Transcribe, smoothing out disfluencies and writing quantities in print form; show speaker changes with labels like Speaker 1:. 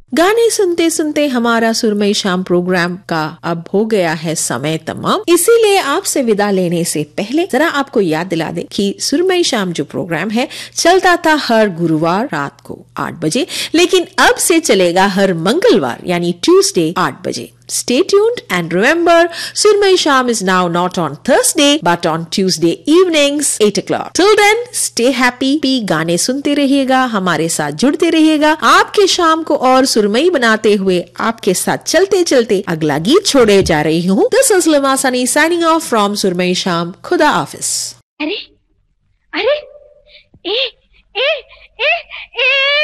Speaker 1: गाने सुनते सुनते हमारा सुरमई शाम प्रोग्राम का अब हो गया है समय तमाम, इसीलिए आपसे विदा लेने से पहले जरा आपको याद दिला दे कि सुरमई शाम जो प्रोग्राम है चलता था हर गुरुवार रात को 8 बजे, लेकिन अब से चलेगा हर मंगलवार यानी ट्यूसडे 8 बजे। Stay tuned and remember, Surmai Sham is now not on Thursday but on Tuesday evenings 8 o'clock. Till then, stay happy, गाने सुनते रहिएगा, हमारे साथ जुड़ते रहिएगा। आपके शाम को और सुरमई बनाते हुए आपके साथ चलते चलते अगला गीत छोड़े जा रही हूँ। This is Lima Sunny signing off from Surmai Sham. खुदा हाफिज।
Speaker 2: अरे अरे ए ए ए ए